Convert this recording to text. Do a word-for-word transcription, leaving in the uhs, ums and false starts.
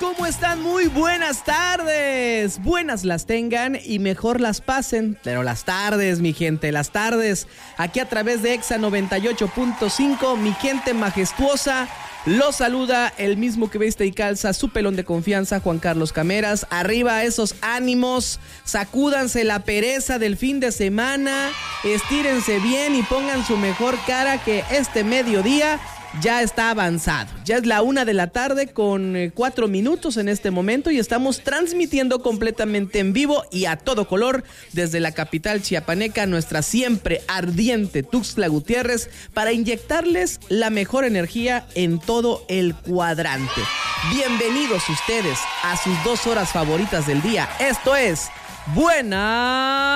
¿Cómo están? Muy buenas tardes. Buenas las tengan y mejor las pasen. Pero las tardes, mi gente, las tardes. Aquí a través de Exa noventa y ocho punto cinco, mi gente majestuosa. Los saluda el mismo que viste y calza su pelón de confianza, Juan Carlos Cameras. Arriba esos ánimos, sacúdanse la pereza del fin de semana, estírense bien y pongan su mejor cara que este mediodía ya está avanzado. Ya es la una de la tarde con eh, cuatro minutos en este momento y estamos transmitiendo completamente en vivo y a todo color desde la capital chiapaneca, nuestra siempre ardiente Tuxtla Gutiérrez, para inyectarles la mejor energía en todo el cuadrante. Bienvenidos ustedes a sus dos horas favoritas del día. Esto es Buena